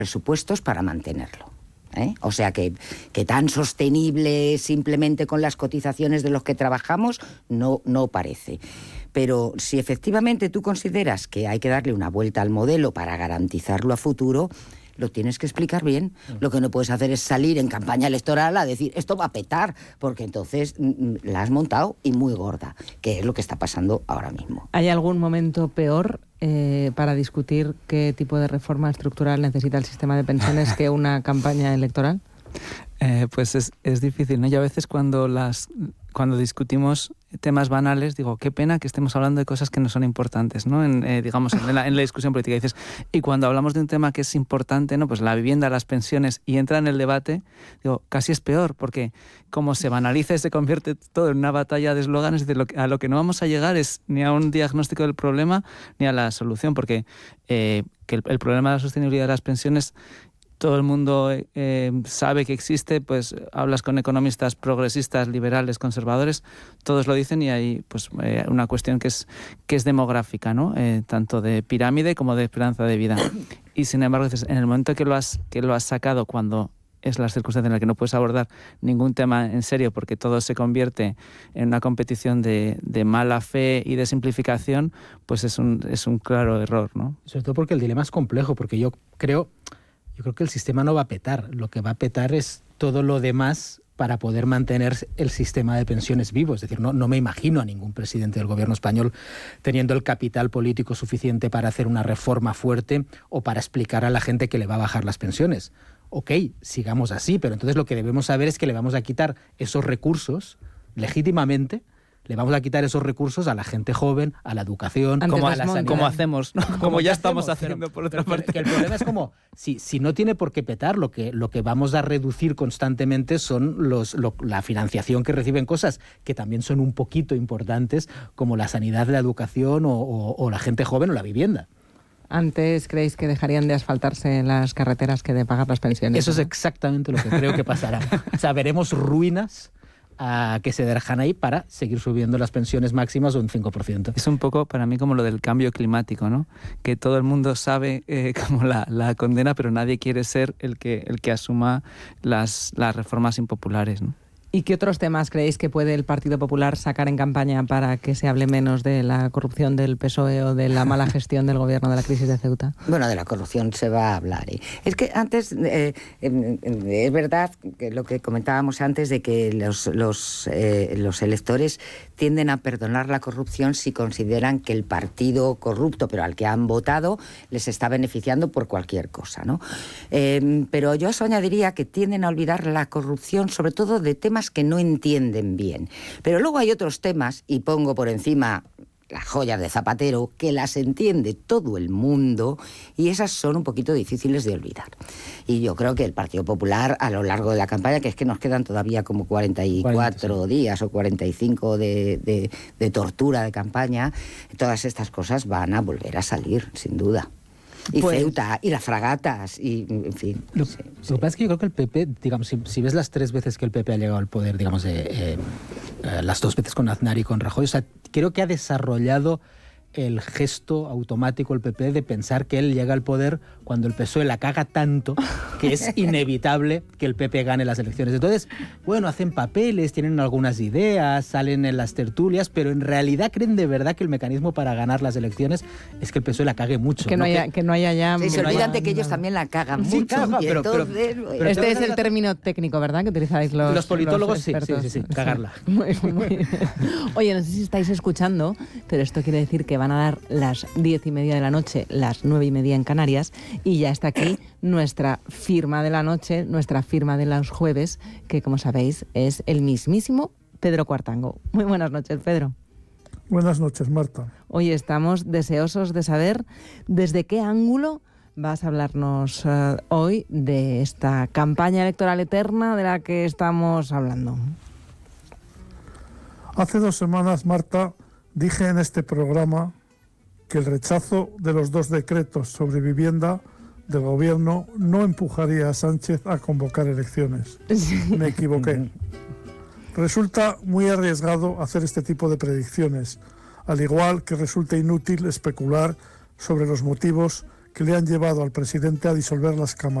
presupuestos para mantenerlo. O sea que tan sostenible simplemente con las cotizaciones de los que trabajamos no parece. Pero si efectivamente tú consideras que hay que darle una vuelta al modelo para garantizarlo a futuro, lo tienes que explicar bien. Lo que no puedes hacer es salir en campaña electoral a decir esto va a petar, porque entonces la has montado y muy gorda, que es lo que está pasando ahora mismo. ¿Hay algún momento peor para discutir qué tipo de reforma estructural necesita el sistema de pensiones que una campaña electoral? Pues es difícil, ¿no? Yo a veces cuando discutimos temas banales digo, qué pena que estemos hablando de cosas que no son importantes, ¿no? En la discusión política. Y cuando hablamos de un tema que es importante, ¿no? Pues la vivienda, las pensiones, y entra en el debate, digo, casi es peor, porque como se banaliza y se convierte todo en una batalla de eslóganes, a lo que no vamos a llegar es ni a un diagnóstico del problema ni a la solución, porque que el problema de la sostenibilidad de las pensiones todo el mundo sabe que existe, pues hablas con economistas progresistas, liberales, conservadores, todos lo dicen, y hay pues una cuestión que es demográfica, ¿no? Tanto de pirámide como de esperanza de vida. Y sin embargo, en el momento que lo has sacado, cuando es la circunstancia en la que no puedes abordar ningún tema en serio porque todo se convierte en una competición de mala fe y de simplificación, pues es un claro error, ¿no? Sobre todo porque el dilema es complejo, porque yo creo que el sistema no va a petar. Lo que va a petar es todo lo demás para poder mantener el sistema de pensiones vivo. Es decir, no me imagino a ningún presidente del gobierno español teniendo el capital político suficiente para hacer una reforma fuerte o para explicar a la gente que le va a bajar las pensiones. Ok, sigamos así, pero entonces lo que debemos saber es que le vamos a quitar esos recursos legítimamente. Le vamos a quitar esos recursos a la gente joven, a la educación, como a la sanidad. Como hacemos, ¿no? Como ya estamos haciendo, por otra parte. Que el problema es como, si no tiene por qué petar, lo que vamos a reducir constantemente son la financiación que reciben cosas que también son un poquito importantes, como la sanidad, la educación o la gente joven o la vivienda. Antes creéis que dejarían de asfaltarse las carreteras que de pagar las pensiones. Eso, ¿no? Es exactamente lo que creo que pasará. O sea, veremos ruinas que se dejan ahí para seguir subiendo las pensiones máximas un 5%. Es un poco para mí como lo del cambio climático, ¿no? Que todo el mundo sabe como la condena, pero nadie quiere ser el que asuma las reformas impopulares, ¿no? ¿Y qué otros temas creéis que puede el Partido Popular sacar en campaña para que se hable menos de la corrupción del PSOE o de la mala gestión del gobierno de la crisis de Ceuta? Bueno, de la corrupción se va a hablar. Es que antes, es verdad que lo que comentábamos antes de que los electores tienden a perdonar la corrupción si consideran que el partido corrupto, pero al que han votado, les está beneficiando por cualquier cosa, ¿no? Pero yo a eso añadiría que tienden a olvidar la corrupción, sobre todo de temas que no entienden bien. Pero luego hay otros temas, y pongo por encima las joyas de Zapatero, que las entiende todo el mundo, y esas son un poquito difíciles de olvidar. Y yo creo que el Partido Popular, a lo largo de la campaña, que es que nos quedan todavía como 44 días o 45 de tortura de campaña, todas estas cosas van a volver a salir, sin duda. Y pues, Ceuta, y las fragatas, y en fin. Lo que pasa es que yo creo que el PP, digamos, si ves las 3 veces que el PP ha llegado al poder, digamos, las 2 veces con Aznar y con Rajoy, o sea, creo que ha desarrollado el gesto automático el PP de pensar que él llega al poder cuando el PSOE la caga tanto que es inevitable que el PP gane las elecciones. Entonces, bueno, hacen papeles, tienen algunas ideas, salen en las tertulias, pero en realidad creen de verdad que el mecanismo para ganar las elecciones es que el PSOE la cague mucho. Que no haya ya... Sí, se olvidan de que ellos también la cagan mucho. Caga, pero este es el término técnico, ¿verdad?, que utilizáis los politólogos. Sí, cagarla. Muy bien. Oye, no sé si estáis escuchando, pero esto quiere decir que van a dar las 10:30 de la noche, las 9:30 en Canarias, y ya está aquí nuestra firma de la noche, nuestra firma de los jueves, que como sabéis es el mismísimo Pedro Cuartango. Muy buenas noches, Pedro. Buenas noches, Marta. Hoy estamos deseosos de saber desde qué ángulo vas a hablarnos hoy de esta campaña electoral eterna de la que estamos hablando. Hace 2 semanas, Marta, dije en este programa que el rechazo de los 2 decretos sobre vivienda del gobierno no empujaría a Sánchez a convocar elecciones. Me equivoqué. Resulta muy arriesgado hacer este tipo de predicciones, al igual que resulta inútil especular sobre los motivos que le han llevado al presidente a disolver las cámaras.